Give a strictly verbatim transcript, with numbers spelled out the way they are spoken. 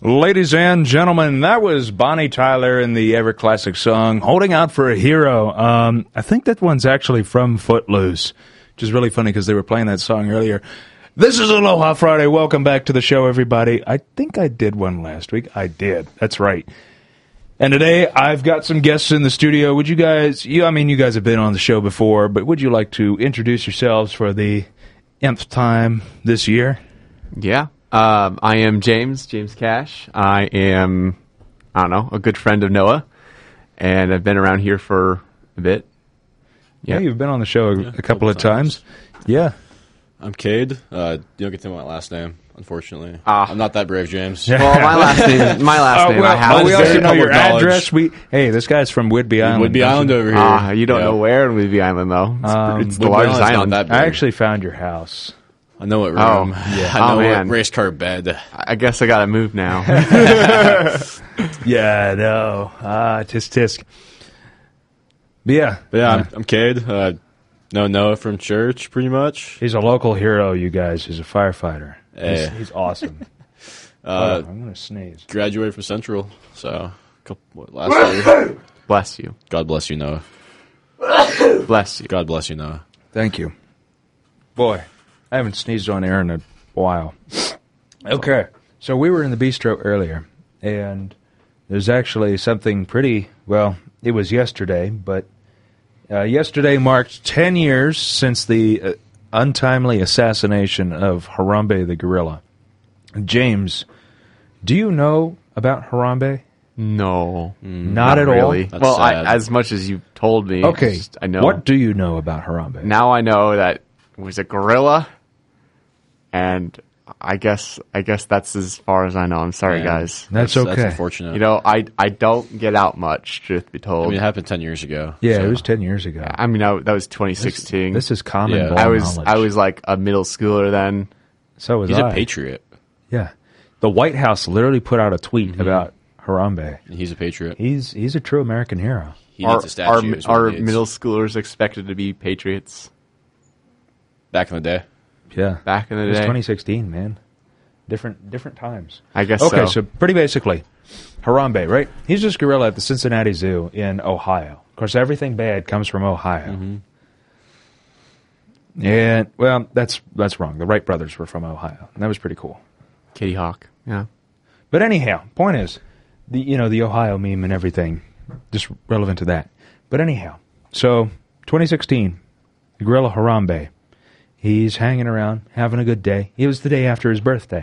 Ladies and gentlemen, that was Bonnie Tyler in the ever classic song "Holding Out for a Hero." Um, I think that one's actually from Footloose, which is really funny because they were playing that song earlier. This is Aloha Friday. Welcome back to the show, everybody. I think I did one last week. I did. That's right. And today I've got some guests in the studio. Would you guys? You, I mean, you guys have been on the show before, but would you like to introduce yourselves for the nth time this year? Yeah. Um, I am James, James Cash. I am, I don't know, a good friend of Noah, and I've been around here for a bit. Yeah, yeah you've been on the show a, yeah, a couple of times. times. Yeah. I'm Cade. Uh, you don't get to know my last name, unfortunately. Ah. I'm not that brave, James. Well, my last name, my last oh, name, well, I have. Oh, we also know your knowledge. address. We Hey, this guy's from Whidbey Island. Whidbey Island over here. Ah, you don't yeah. know where in Whidbey Island, though. It's, Um, it's the Whidbey largest Island's not island. that big. I actually found your house. I know what room. Oh, yeah. I oh, know man. what race car bed. I guess I gotta move now. Yeah, no. Ah, tisk tisk. But yeah. But yeah, I'm, I'm Cade. Uh, know Noah from church, pretty much. He's a local hero, you guys. He's a firefighter. Hey. He's, he's awesome. Uh, oh, I'm going to sneeze. Graduated from Central, so couple, what, last year. Bless you. God bless you, Noah. Bless you. God bless you, Noah. Thank you. Boy, I haven't sneezed on air in a while. Okay, so we were in the bistro earlier, and there's actually something pretty, well, it was yesterday, but uh, yesterday marked ten years since the uh, untimely assassination of Harambe the gorilla. James, do you know about Harambe? No. Mm, not, not at really. all? That's well, I, sad. as much as you told me, Okay, just, I know. What do you know about Harambe? Now I know that it was a gorilla, and I guess I guess that's as far as I know. I'm sorry, Yeah. guys. That's, That's, okay. that's unfortunate. You know, I I don't get out much, truth be told. I mean, it happened ten years ago. Yeah, so. it was ten years ago. I mean, I, that was twenty sixteen. This is common Yeah. law I was knowledge. I was like a middle schooler then. So was He's I. a patriot. Yeah. The White House literally put out a tweet Mm-hmm. about Harambe. He's a patriot. He's he's a true American hero. He Are, needs a statue. are, is what are he needs. middle schoolers expected to be patriots Back in the day. Yeah. back in the It was day? twenty sixteen, man. Different different times. I guess Okay, so. so pretty basically, Harambe, right? He's this gorilla at the Cincinnati Zoo in Ohio. Of course, everything bad comes from Ohio. Mm-hmm. And, well, that's that's wrong. The Wright brothers were from Ohio. And that was pretty cool. Kitty Hawk. Yeah. But anyhow, point is, the you know, the Ohio meme and everything, just relevant to that. But anyhow, so twenty sixteen, the gorilla Harambe, he's hanging around, having a good day. It was the day after his birthday.